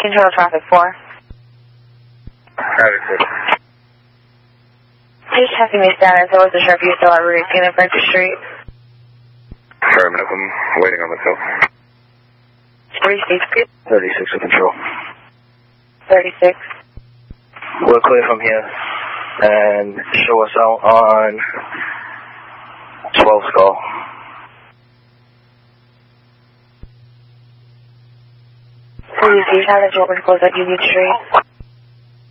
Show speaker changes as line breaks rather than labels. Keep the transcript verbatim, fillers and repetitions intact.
Control traffic four.
Traffic six.
Just checking your status. I wasn't sure if you were still at Route eighteen and French Street.
Affirmative, I'm waiting on myself.
thirty-six.
thirty-six with control.
thirty-six.
We're clear from here. And show us out on twelve Skull.
Please, you have a Jordan close at Union Street.